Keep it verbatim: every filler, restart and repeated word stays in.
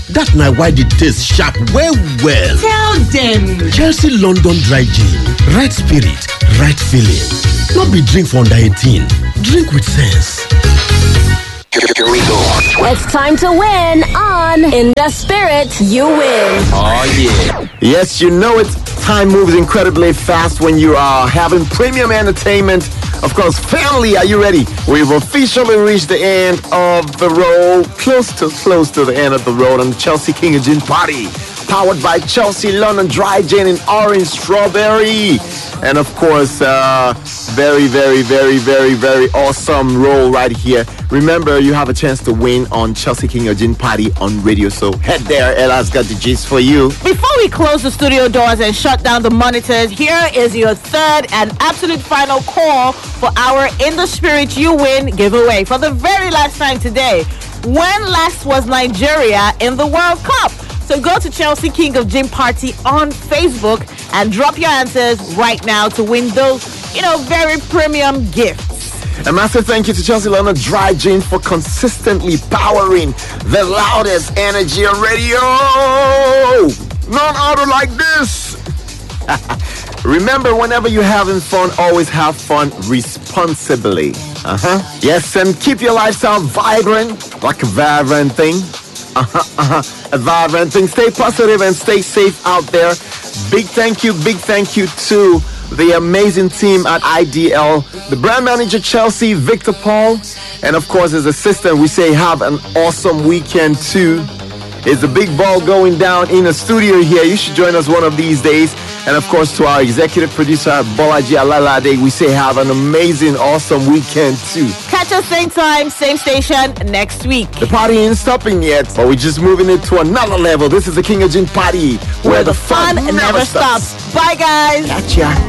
That na why the taste sharp well well. Tell them. Chelsea London Dry Gin. Right spirit, right feeling. No be drink for under eighteen. Drink with sense. Here we go. It's time to win on In the Spirit You Win. Oh, yeah. Yes, you know it. Time moves incredibly fast when you are having premium entertainment. Of course, family, are you ready? We've officially reached the end of the road. Close to, close to the end of the road on the Chelsea King of Gin Party. Powered by Chelsea London Dry Gin and Orange Strawberry. And of course, uh, very, very, very, very, very awesome roll right here. Remember, you have a chance to win on Chelsea King of Gin Party on radio. So head there. Ella's got the gist for you. Before we close the studio doors and shut down the monitors, here is your third and absolute final call for our In the Spirit You Win giveaway. For the very last time today, when last was Nigeria in the World Cup? So go to Chelsea King of Gin Party on Facebook and drop your answers right now to win those, you know, very premium gifts. A massive thank you to Chelsea London Dry Gin for consistently powering the loudest energy on radio. None other like this. Remember, whenever you're having fun, always have fun responsibly. Uh-huh. Yes, and keep your lifestyle vibrant, like a vibrant thing. Uh-huh, uh-huh. A vibrant thing. Stay positive and stay safe out there. Big thank you, big thank you to the amazing team at I D L, the brand manager Chelsea, Victor Paul, and of course his assistant. We say have an awesome weekend too. It's a big ball going down in the studio here. You should join us one of these days. And of course to our executive producer Bolaji Alalade, we say have an amazing, awesome weekend too. Catch us same time, same station next week. The party ain't stopping yet, but we're just moving it to another level. This is the King of Gin Party, where, where the fun, fun never stops. stops. Bye guys. Gotcha.